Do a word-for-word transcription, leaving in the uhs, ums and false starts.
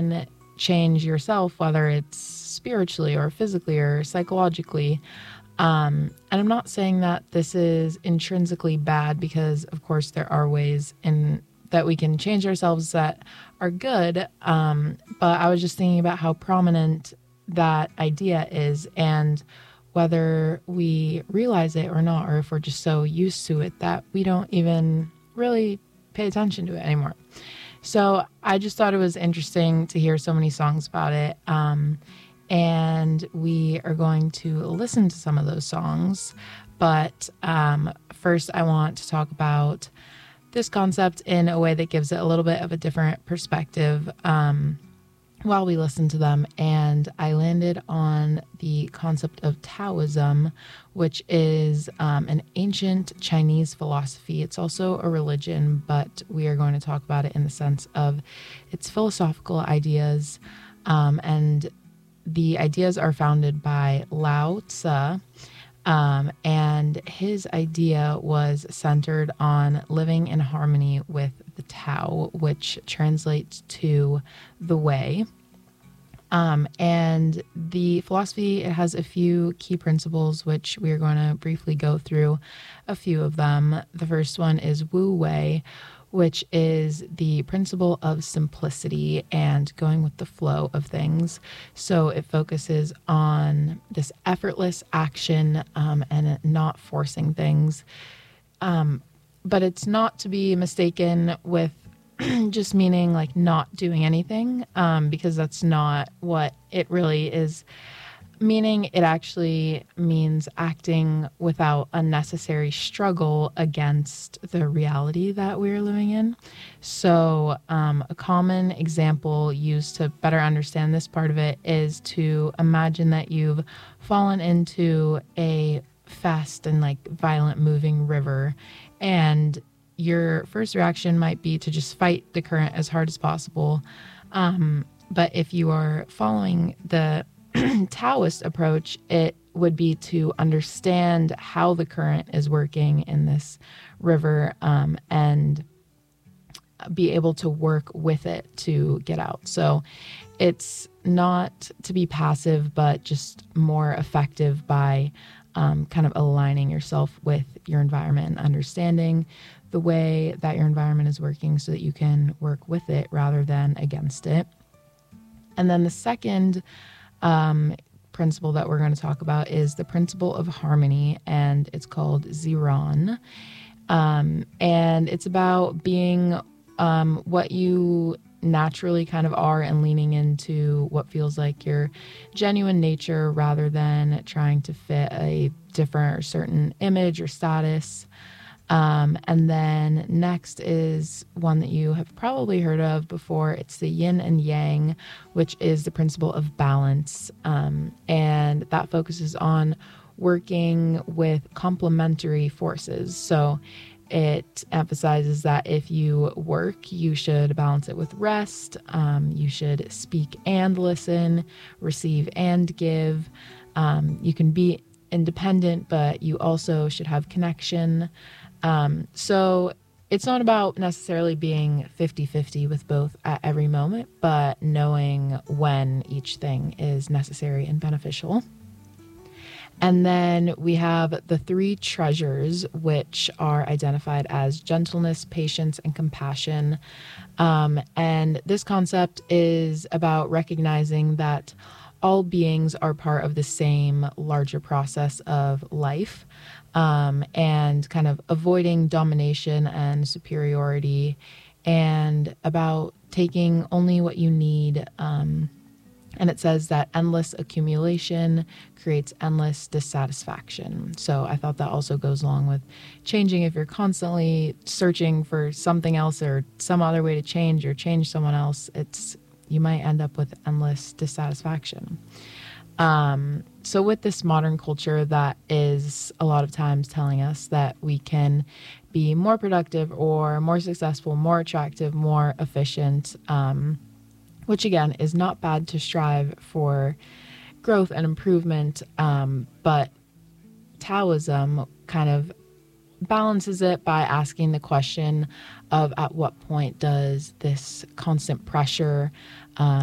can change yourself, whether it's spiritually or physically or psychologically. Um, and I'm not saying that this is intrinsically bad, because of course there are ways in that we can change ourselves that are good. Um, but I was just thinking about how prominent that idea is, and whether we realize it or not, or if we're just so used to it that we don't even really pay attention to it anymore. So I just thought it was interesting to hear so many songs about it. Um, and we are going to listen to some of those songs. But um, first, I want to talk about this concept in a way that gives it a little bit of a different perspective um, while we listen to them. And I landed on the concept of Taoism, which is um, an ancient Chinese philosophy. It's also a religion, but we are going to talk about it in the sense of its philosophical ideas. Um, and the ideas are founded by Lao Tzu. Um, and his idea was centered on living in harmony with the Tao, which translates to the way. Um, and the philosophy, it has a few key principles, which we are going to briefly go through a few of them. The first one is Wu Wei, which is the principle of simplicity and going with the flow of things. So it focuses on this effortless action um, and not forcing things. Um, but it's not to be mistaken with just meaning like not doing anything, um, because that's not what it really is meaning. It actually means acting without unnecessary struggle against the reality that we're living in. So um, a common example used to better understand this part of it is to imagine that you've fallen into a fast and like violent moving river, and your first reaction might be to just fight the current as hard as possible. Um, but if you are following the Taoist approach, it would be to understand how the current is working in this river um, and be able to work with it to get out. So it's not to be passive, but just more effective by um, kind of aligning yourself with your environment and understanding the way that your environment is working so that you can work with it rather than against it. And then the second um, principle that we're going to talk about is the principle of harmony, and it's called Ziran. Um, and it's about being um, what you naturally kind of are and leaning into what feels like your genuine nature rather than trying to fit a different or certain image or status. Um, and then next is one that you have probably heard of before. It's the yin and yang, which is the principle of balance. Um, and that focuses on working with complementary forces. So it emphasizes that if you work, you should balance it with rest. Um, you should speak and listen, receive and give. Um, you can be independent, but you also should have connection. Um, so it's not about necessarily being fifty-fifty with both at every moment, but knowing when each thing is necessary and beneficial. And then we have the three treasures, which are identified as gentleness, patience, and compassion. Um, and this concept is about recognizing that all beings are part of the same larger process of life, um, and kind of avoiding domination and superiority, and about taking only what you need. Um, and it says that endless accumulation creates endless dissatisfaction. So I thought that also goes along with changing. If you're constantly searching for something else or some other way to change or change someone else, it's you might end up with endless dissatisfaction. Um, so with this modern culture that is a lot of times telling us that we can be more productive or more successful, more attractive, more efficient, um, which again is not bad to strive for growth and improvement, um, but Taoism kind of balances it by asking the question of at what point does this constant pressure um,